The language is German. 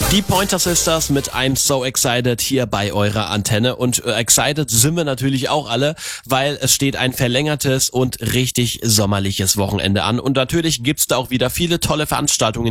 Die Pointer Sisters mit I'm So Excited hier bei eurer Antenne. Und excited sind wir natürlich auch alle, weil es steht ein verlängertes und richtig sommerliches Wochenende an. Und natürlich gibt's da auch wieder viele tolle Veranstaltungen.